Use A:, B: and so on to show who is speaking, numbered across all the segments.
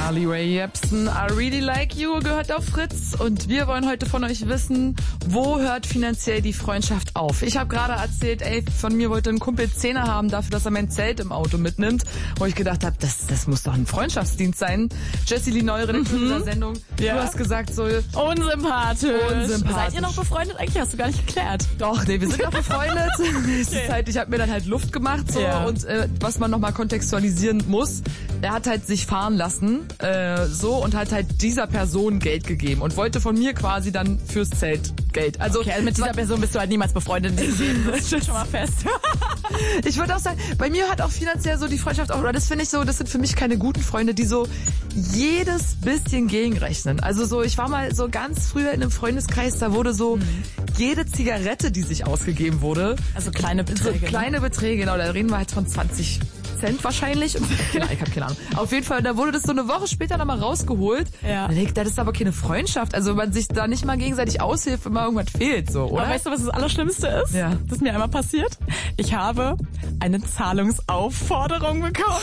A: Carly Rae Jepsen, I Really Like You gehört auf Fritz und wir wollen heute von euch wissen, wo hört finanziell die Freundschaft auf? Ich habe gerade erzählt, von mir wollte ein Kumpel 10er haben dafür, dass er mein Zelt im Auto mitnimmt, wo ich gedacht habe, das muss doch ein Freundschaftsdienst sein. Jessie, die neue Redaktion dieser Sendung, du hast gesagt so...
B: Unsympathisch. Seid ihr noch befreundet? Eigentlich hast du gar nicht geklärt.
A: Doch, nee, wir sind noch befreundet. Es ist halt, ich habe mir dann halt Luft gemacht so und was man nochmal kontextualisieren muss, er hat halt sich fahren lassen und hat halt dieser Person Geld gegeben und wollte von mir quasi dann fürs Zelt Geld. Also
B: mit dieser Person bist du halt niemals befreundet. Das steht schon mal fest.
A: Ich würde auch sagen, bei mir hat auch finanziell so die Freundschaft auch, oder das finde ich so, das sind für mich keine guten Freunde, die so jedes bisschen gegenrechnen. Also so, ich war mal so ganz früher in einem Freundeskreis, da wurde so jede Zigarette, die sich ausgegeben wurde.
B: Also kleine Beträge.
A: So kleine Beträge, genau, da reden wir halt von 20 Cent wahrscheinlich. Ich habe keine Ahnung. Auf jeden Fall, da wurde das so eine Woche später nochmal rausgeholt.
B: Ja.
A: Das ist aber keine Freundschaft. Also man sich da nicht mal gegenseitig aushilft, wenn mal irgendwas fehlt, so, oder?
B: Aber weißt du, was das Allerschlimmste ist?
A: Ja.
B: Das ist mir einmal passiert. Ich habe eine Zahlungsaufforderung bekommen.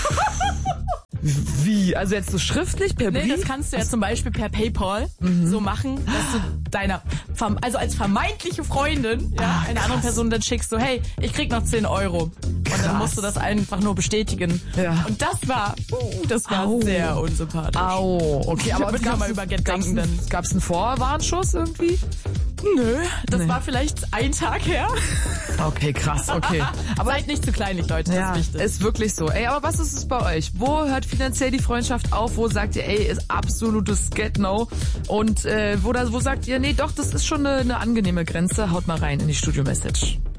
A: Wie? Also jetzt so schriftlich per Brief?
B: Nee, das kannst du ja zum Beispiel per PayPal so machen, dass du also als vermeintliche Freundin einer anderen Person dann schickst, so hey, ich krieg noch 10 Euro. Und dann musst du das einfach nur bestätigen.
A: Ja.
B: Und das war sehr unsympathisch.
A: Au, okay, aber
B: ich mal über Geld denken, dann
A: gab's einen Vorwarnschuss irgendwie?
B: Nö, das war vielleicht ein Tag her.
A: Okay, krass, okay.
B: Aber seid nicht zu kleinlich, Leute, das ist wichtig.
A: Ist wirklich so. Aber was ist es bei euch? Wo hört finanziell die Freundschaft auf? Wo sagt ihr, ist absolutes Get-No? Und wo sagt ihr, nee, doch, das ist schon eine angenehme Grenze? Haut mal rein in die Studio-Message.